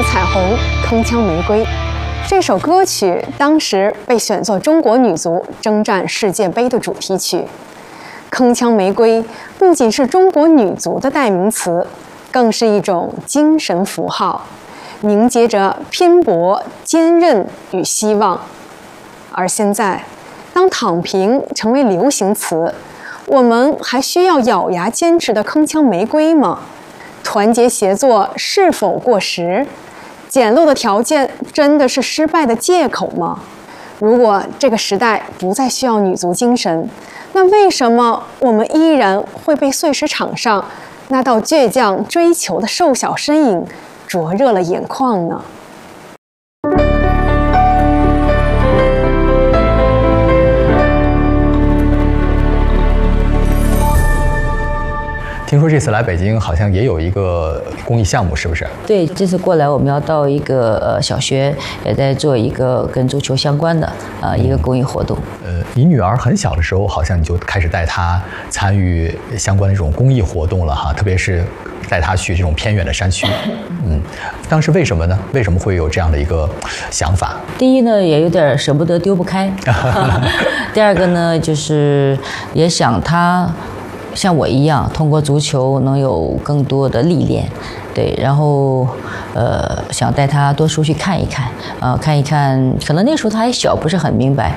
彩虹，铿锵玫瑰。这首歌曲当时被选作中国女足征战世界杯的主题曲。铿锵玫瑰不仅是中国女足的代名词，更是一种精神符号，凝结着拼搏、坚韧与希望。而现在，当躺平成为流行词，我们还需要咬牙坚持的铿锵玫瑰吗？团结协作是否过时？简陋的条件真的是失败的借口吗？如果这个时代不再需要女足精神，那为什么我们依然会被碎石场上那道倔强追求的瘦小身影灼热了眼眶呢？ 听说这次来北京好像也有一个公益项目，是不是？ 对，这次过来我们要到一个小学，也在做一个跟足球相关的一个公益活动。 你女儿很小的时候，好像你就开始带她参与相关的这种公益活动了哈，特别是带她去这种偏远的山区。当时为什么呢？为什么会有这样的一个想法？ 第一呢，也有点舍不得丢不开；第二个呢，就是也想她像我一样，通过足球能有更多的历练，对，然后想带他多出去看一看，看一看，可能那时候他还小，不是很明白